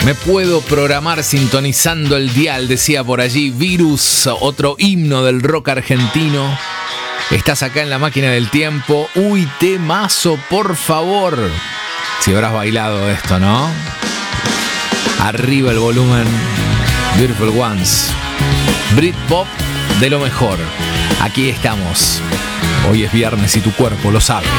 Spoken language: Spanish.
Me puedo programar sintonizando el dial, decía por allí Virus, otro himno del rock argentino. Estás acá en la máquina del tiempo. Uy, temazo, por favor. Si habrás bailado esto, ¿no? Arriba el volumen. Beautiful Ones. Britpop de lo mejor. Aquí estamos. Hoy es viernes y tu cuerpo lo sabe.